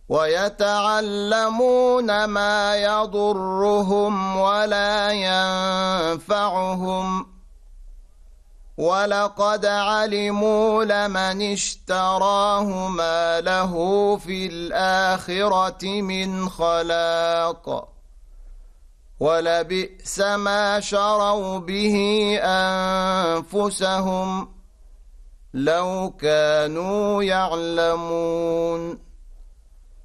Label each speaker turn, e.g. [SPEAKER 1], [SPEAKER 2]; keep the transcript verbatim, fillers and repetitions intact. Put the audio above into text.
[SPEAKER 1] ويتعلمون ما يضرهم ولا ينفعهم ولقد علموا لمن اشتراه ما له في الآخرة من خلاق ولبئس ما شروا به أنفسهم لو كانوا يعلمون